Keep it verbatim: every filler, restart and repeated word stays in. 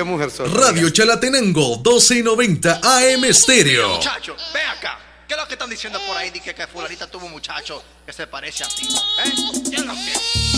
qué mujer sos. Radio Chalatenango, doce noventa A M Stereo. Muchacho, ven acá. ¿Qué es lo que están diciendo por ahí? Dije que fulanita tuvo un muchacho que se parece a ti. ¿Eh? ¿Qué es lo que?